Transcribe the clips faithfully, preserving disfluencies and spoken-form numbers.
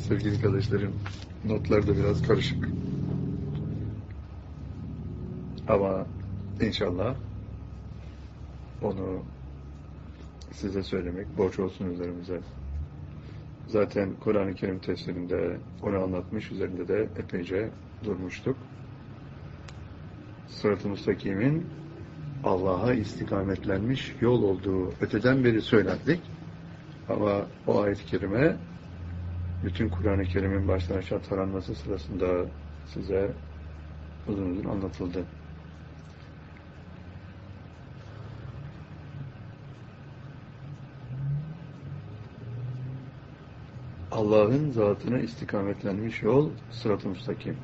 sevgili kardeşlerim, notlar da biraz karışık. Ama inşallah onu size söylemek borç olsun üzerimize. Zaten Kur'an-ı Kerim tefsirinde onu anlatmış, üzerinde de epeyce durmuştuk. Sırat-ı Müstakim'in Allah'a istikametlenmiş yol olduğu öteden beri söylendik. Ama o ayet-i kerime bütün Kur'an-ı Kerim'in baştan aşağı taranması sırasında size uzun uzun anlatıldı. Allah'ın zatına istikametlenmiş yol Sırat-ı Müstakim.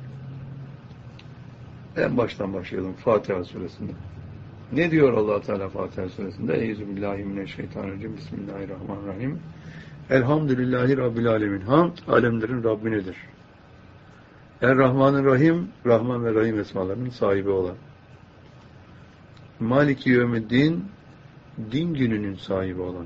En baştan başlayalım Fatiha suresinde. Ne diyor Allah Teala Fatiha suresinde? Euzubillahimineşşeytanirracim. Bismillahirrahmanirrahim. Elhamdülillahi Rabbil alemin. Hamd alemlerin Rabbinedir. Er-Rahmanir-Rahim, Rahman ve Rahim esmalarının sahibi olan. Maliki Yevmiddin, din gününün sahibi olan.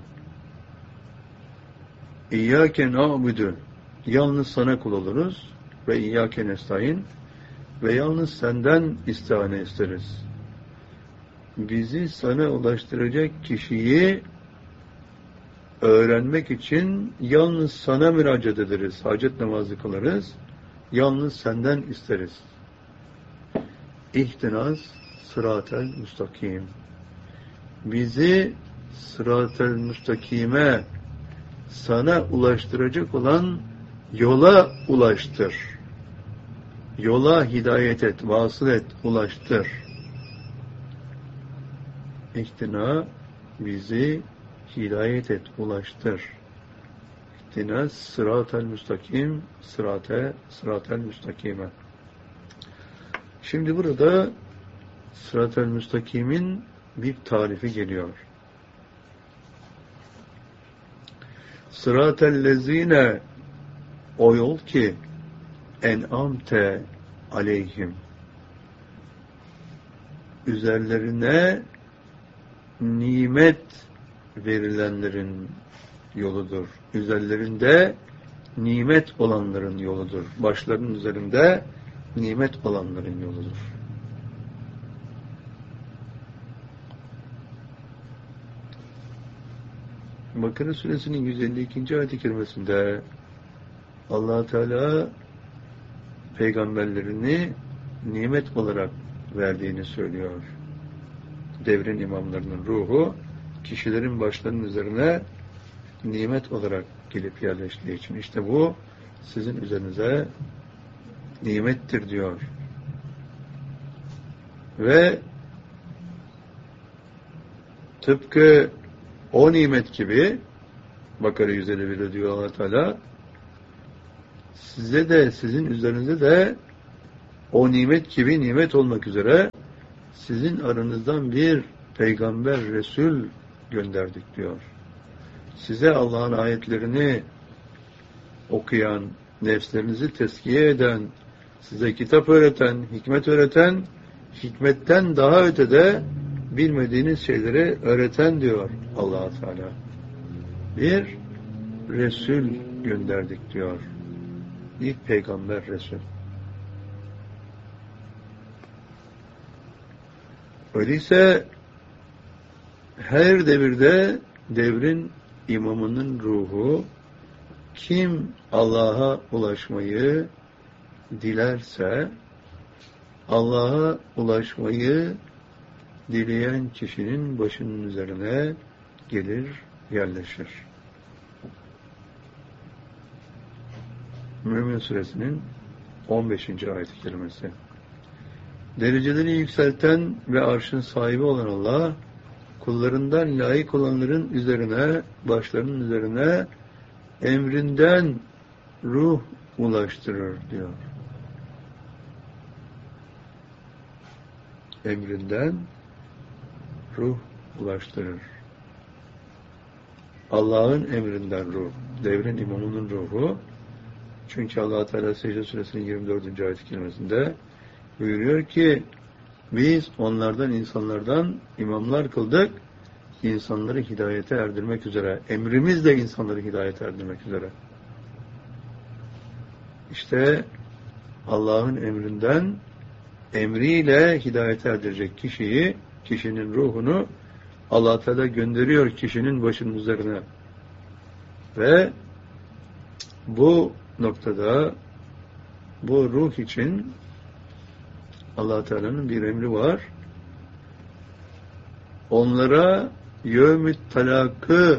İyyâke na'budu, yalnız sana kul oluruz ve İyyâke nestaîn, ve yalnız senden istihane isteriz. Bizi sana ulaştıracak kişiyi öğrenmek için yalnız sana müracaat ederiz. Hacet namazı kılarız. Yalnız senden isteriz. İhtinaz sıratel müstakim. Bizi sıratel müstakime sana ulaştıracak olan yola ulaştır. Yola hidayet et, vasıl et, ulaştır. İhtina bizi hidayet et, ulaştır. İhtina sıratel müstakim, sırate, sıratel müstakime. Şimdi burada sıratel müstakimin bir tarifi geliyor. Sıratellezine, o yol ki en'amte aleyhim, üzerlerine nimet verilenlerin yoludur. Üzerlerinde nimet olanların yoludur. Başlarının üzerinde nimet olanların yoludur. Bakara suresinin yüz elli ikinci ayet-i kerimesinde Allah Teala peygamberlerini nimet olarak verdiğini söylüyor. Devrin imamlarının ruhu kişilerin başlarının üzerine nimet olarak gelip yerleştiği için işte bu sizin üzerinize nimettir diyor. Ve tıpkı o nimet gibi Bakara yüz elli bir'de diyor Allah Teala, size de sizin üzerinize de o nimet gibi nimet olmak üzere sizin aranızdan bir peygamber, Resul gönderdik diyor. Size Allah'ın ayetlerini okuyan, nefslerinizi tezkiye eden, size kitap öğreten, hikmet öğreten, hikmetten daha ötede bilmediğiniz şeyleri öğreten diyor Allah Teala. Bir Resul gönderdik diyor. İlk peygamber Resul. Öyleyse her devirde devrin imamının ruhu kim Allah'a ulaşmayı dilerse Allah'a ulaşmayı dileyen kişinin başının üzerine gelir, yerleşir. Mümin Suresinin on beşinci ayet-i kerimesi. Dereceleri yükselten ve arşın sahibi olan Allah, kullarından layık olanların üzerine, başlarının üzerine emrinden ruh ulaştırır diyor. Emrinden ruh ulaştırır. Allah'ın emrinden ruh, devrin imamının ruhu. Çünkü Allah Teala Secde Suresinin yirmi dördüncü ayet-i kerimesinde buyuruyor ki biz onlardan, insanlardan imamlar kıldık, insanları hidayete erdirmek üzere. Emrimizle insanları hidayete erdirmek üzere. İşte Allah'ın emrinden emriyle hidayete erdirecek kişiyi, kişinin ruhunu Allah Teala gönderiyor kişinin başının üzerine. Ve bu noktada bu ruh için Allah Teala'nın bir emri var. Onlara yevmü't talakı,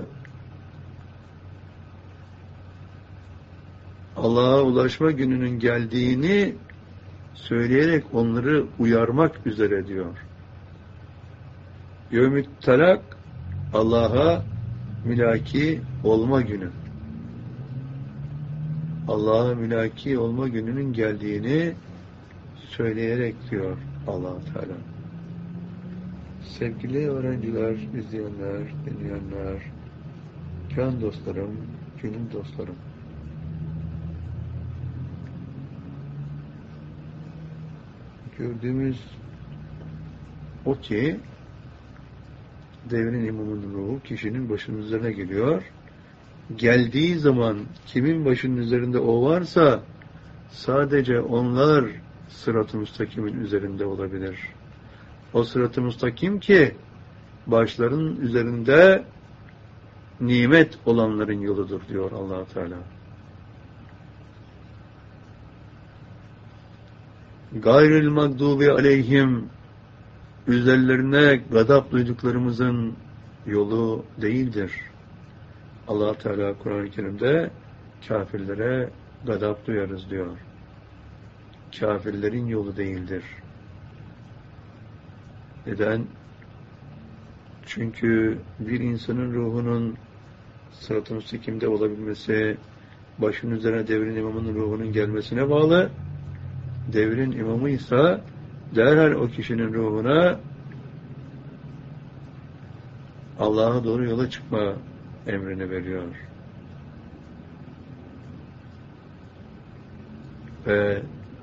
Allah'a ulaşma gününün geldiğini söyleyerek onları uyarmak üzere diyor. Yevmü't talak, Allah'a mülaki olma günü. Allah'a mülaki olma gününün geldiğini söyleyerek diyor Allah Teala. Sevgili öğrenciler, izleyenler, dinleyenler, can dostlarım, gönül dostlarım. Gördüğümüz o ki devrin imamının ruhu kişinin başının üzerine geliyor. Geldiği zaman kimin başının üzerinde o varsa sadece onlar sırat-ı müstakimin üzerinde olabilir. O sırat-ı müstakim ki başların üzerinde nimet olanların yoludur diyor Allah Teala. Gayril mağdubi aleyhim, üzerlerine gadap duyduklarımızın yolu değildir. Allah Teala Kur'an-ı Kerim'de kafirlere gadap duyarız diyor. Kafirlerin yolu değildir. Neden? Çünkü bir insanın ruhunun sırat-ı müstakimde olabilmesi, başının üzerine devrin imamının ruhunun gelmesine bağlı. Devrin imamı ise derhal o kişinin ruhuna Allah'a doğru yola çıkma emrini veriyor. Ve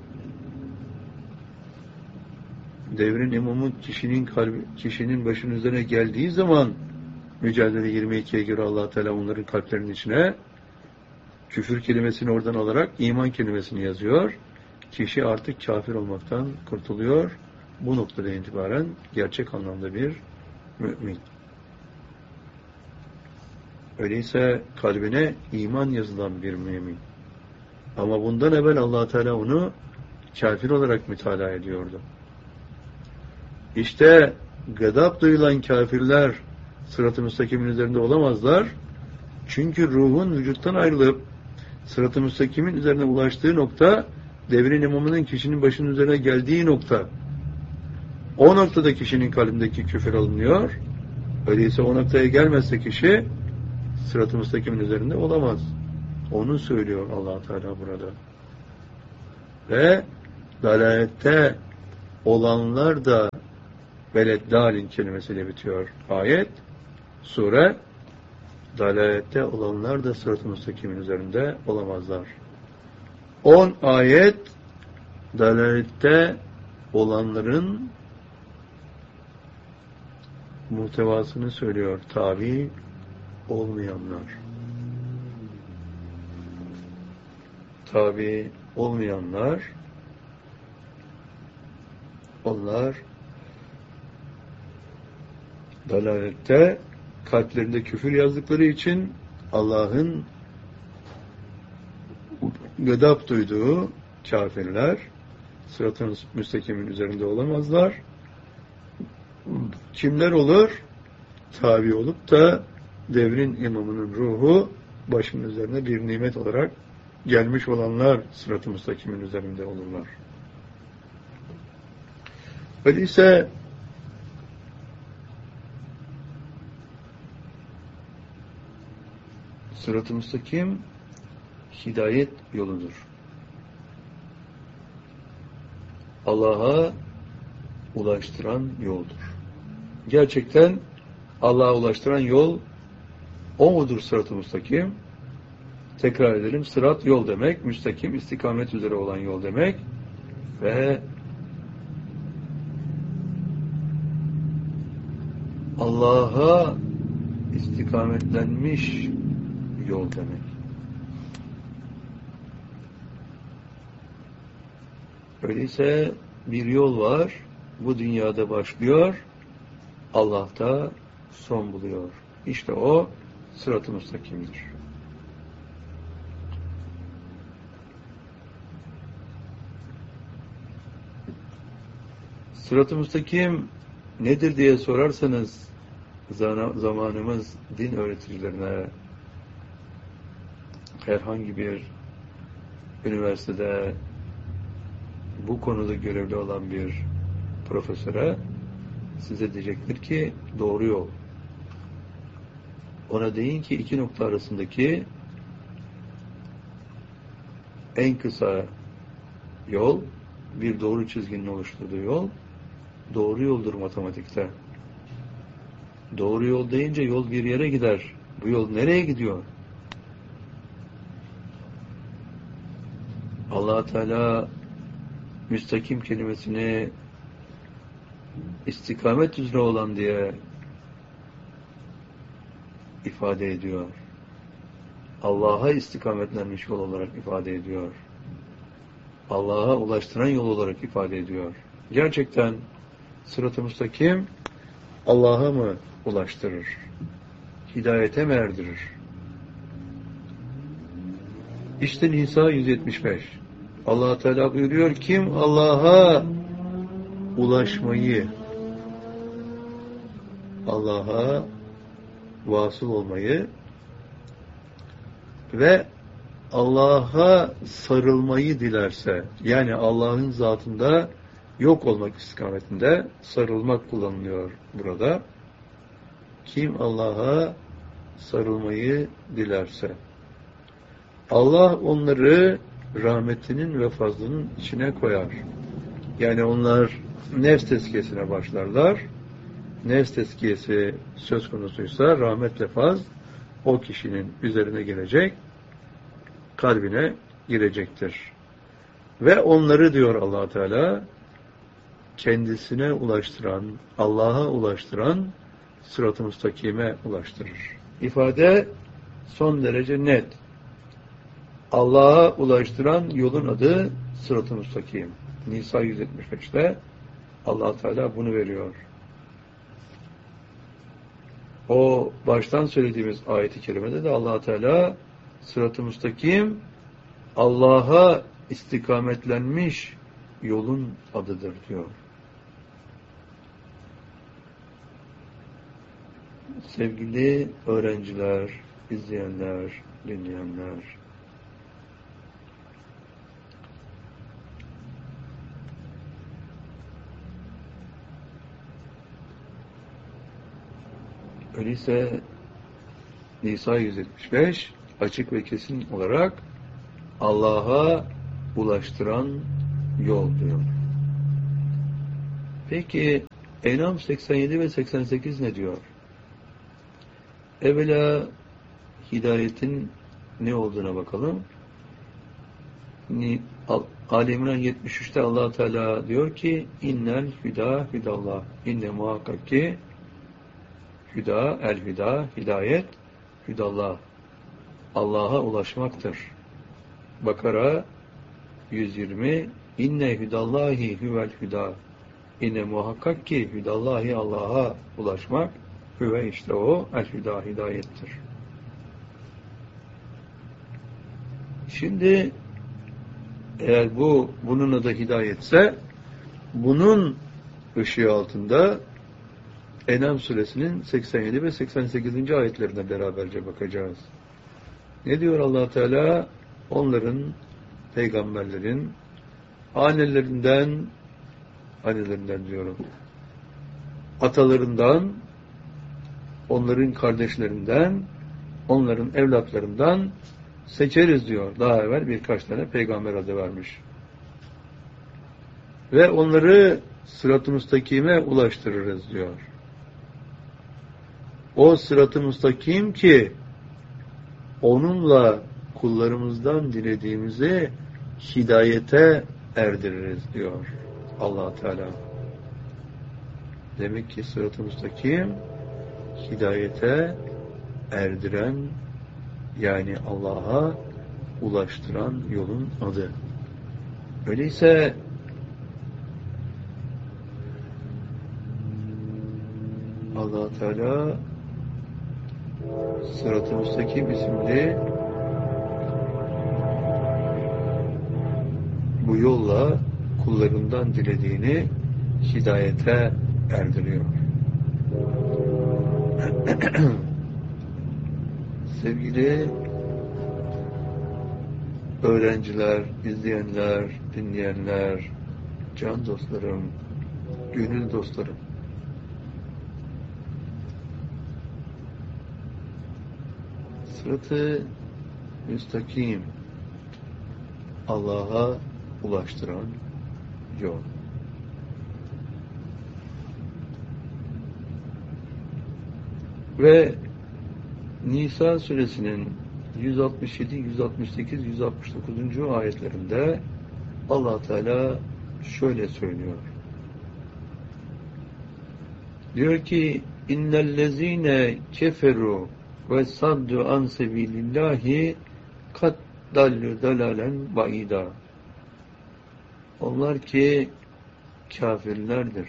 devrin imamı kişinin kalbi, kişinin başının üzerine geldiği zaman Mücadele yirmi ikiye göre Allah Teala onların kalplerinin içine küfür kelimesini oradan alarak iman kelimesini yazıyor. Kişi artık kafir olmaktan kurtuluyor. Bu noktada itibaren gerçek anlamda bir mümin. Öyleyse kalbine iman yazılan bir mümin. Ama bundan evvel Allah Teala onu kafir olarak mütalaa ediyordu. İşte gadap duyulan kafirler sırat-ı müstakimin üzerinde olamazlar. Çünkü ruhun vücuttan ayrılıp sırat-ı müstakimin üzerine ulaştığı nokta, devrin imamının kişinin başının üzerine geldiği nokta. O noktada kişinin kalbindeki küfür alınıyor. Öyleyse o noktaya gelmezse kişi sırat-ı müstakimin üzerinde olamaz. Onu söylüyor Allah Teala burada. Ve dalalette olanlar da veleddalin kelimesiyle bitiyor ayet. Sure, dalalette olanlar da sırat-ı müstakimin üzerinde olamazlar. On ayet dalalette olanların muhtevasını söylüyor. Tabi olmayanlar. Tabi olmayanlar, onlar dalalette kalplerinde küfür yazdıkları için Allah'ın gadap duyduğu kafirler sırat-ı müstakimin üzerinde olamazlar. Kimler olur? Tabi olup da devrin imamının ruhu başının üzerine bir nimet olarak gelmiş olanlar sırat-ı müstakimin üzerinde olurlar. Öyleyse sırat-ı müstakim hidayet yoludur. Allah'a ulaştıran yoldur. Gerçekten Allah'a ulaştıran yol o mudur sırat-ı müstakim? Tekrar edelim. Sırat yol demek, müstakim istikamet üzere olan yol demek ve Allah'a istikametlenmiş yol demek. Öyleyse bir yol var, bu dünyada başlıyor, Allah'ta son buluyor. İşte o sırat-ı müstakimdir. Sırat-ı müstakim nedir diye sorarsanız, zamanımız din öğreticilerine, herhangi bir üniversitede bu konuda görevli olan bir profesöre size diyecektir ki doğru yol. Ona deyin ki iki nokta arasındaki en kısa yol, bir doğru çizginin oluşturduğu yol, doğru yoldur matematikte. Doğru yol deyince yol bir yere gider. Bu yol nereye gidiyor? Allah Teala müstakim kelimesini istikamet üzere olan diye ifade ediyor. Allah'a istikametlenmiş yol olarak ifade ediyor. Allah'a ulaştıran yol olarak ifade ediyor. Gerçekten sırat-ı müstakim Allah'a mı ulaştırır? Hidayete mi erdirir? İşte Nisa yüz yetmiş beş. Allah Teala buyuruyor, kim Allah'a ulaşmayı, Allah'a vasıl olmayı ve Allah'a sarılmayı dilerse, yani Allah'ın zatında yok olmak istikametinde sarılmak kullanılıyor burada. Kim Allah'a sarılmayı dilerse, Allah onları rahmetinin ve fazlının içine koyar. Yani onlar nefs tezkiyesine başlarlar. Nefs tezkiyesi söz konusuysa rahmet ve faz o kişinin üzerine gelecek, kalbine girecektir. Ve onları diyor Allah Teala kendisine ulaştıran, Allah'a ulaştıran sırat-ı müstakime ulaştırır. İfade son derece net. Allah'a ulaştıran yolun adı sırat-ı müstakim. Nisa yüz yetmiş beşte Allah Teala bunu veriyor. O baştan söylediğimiz ayet-i kerimede de Allah Teala sırat-ı müstakim Allah'a istikametlenmiş yolun adıdır diyor. Sevgili öğrenciler, izleyenler, dinleyenler, öyleyse Nisa yüz yetmiş beş açık ve kesin olarak Allah'a ulaştıran yol diyor. Peki En'am seksen yedi ve seksen sekiz ne diyor? Evvela hidayetin ne olduğuna bakalım. Ali İmran yetmiş üçte Allah Teala diyor ki innel hüda hüdallah. İnne muhakkak ki hüda, el hüda, hidayet, hüdallah. Allah'a ulaşmaktır. Bakara yüz yirmi inne hüdallahi hüvel hüda. İnne muhakkak ki hüdallahi Allah'a ulaşmak hüve işte o el hüda, hidayettir. Şimdi eğer bu bunun adı hidayetse bunun ışığı altında En'am suresinin seksen yedi ve seksen sekizinci ayetlerine beraberce bakacağız. Ne diyor Allah Teala? Onların, peygamberlerin annelerinden, annelerinden diyorum, atalarından, onların kardeşlerinden, onların evlatlarından seçeriz diyor. Daha evvel birkaç tane peygamber adı vermiş. Ve onları sırat-ı müstakime ulaştırırız diyor. O sırat-ı müstakim ki onunla kullarımızdan dilediğimizi hidayete erdiririz diyor Allah Teala. Demek ki sırat-ı müstakim hidayete erdiren, yani Allah'a ulaştıran yolun adı. Öyleyse Allah Teala Sırat-ı Müstakim isimli bu yolla kullarından dilediğini hidayete erdiriyor. Sevgili öğrenciler, izleyenler, dinleyenler, can dostlarım, gönül dostlarım. Sırat-ı müstakim, Allah'a ulaştıran yol. Ve Nisa suresinin yüz altmış yedi, yüz altmış sekiz, yüz altmış dokuz. ayetlerinde Allah Teala şöyle söylüyor. Diyor ki innellezine keferu ve saddu an sebilillahi kad dallu dalalen baida. Onlar ki kafirlerdir.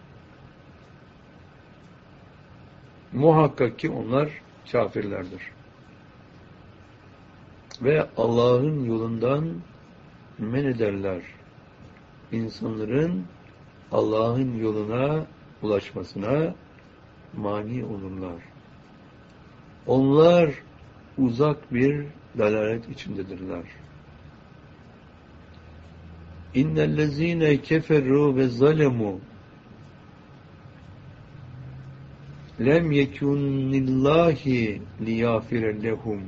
Muhakkak ki onlar kafirlerdir. Ve Allah'ın yolundan men ederler. İnsanların Allah'ın yoluna ulaşmasına mani olurlar. Onlar uzak bir dalalet içindedirler. İnnellezîne keferû ve zalemû lem yekûnillâhi liyâfire lehum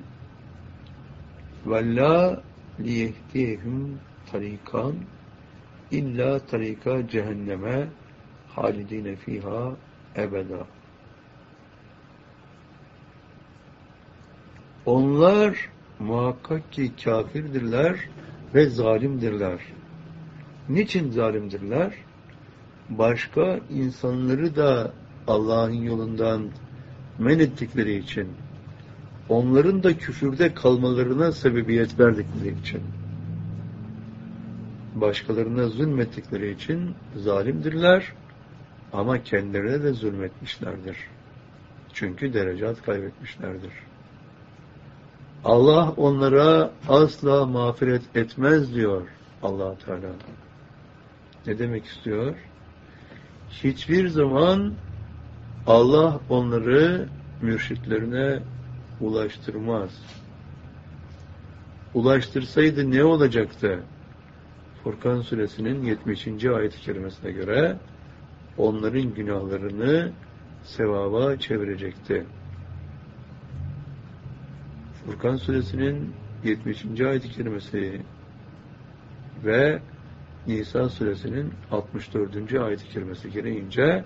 ve lâ liyehdihum tarikan illa tarika cehenneme halidine fiha ebeda. Onlar muhakkak ki kafirdirler ve zalimdirler. Niçin zalimdirler? Başka insanları da Allah'ın yolundan men ettikleri için, onların da küfürde kalmalarına sebebiyet verdikleri için, başkalarına zulmettikleri için zalimdirler ama kendilerine de zulmetmişlerdir. Çünkü derecat kaybetmişlerdir. Allah onlara asla mağfiret etmez diyor Allah Teala. Ne demek istiyor? Hiçbir zaman Allah onları mürşitlerine ulaştırmaz. Ulaştırsaydı ne olacaktı? Furkan suresinin yetmişinci ayet-i kerimesine göre onların günahlarını sevaba çevirecekti. Furkan suresinin yetmişinci ayet-i kerimesi ve Nisa suresinin altmış dördüncü ayet-i kerimesi gereğince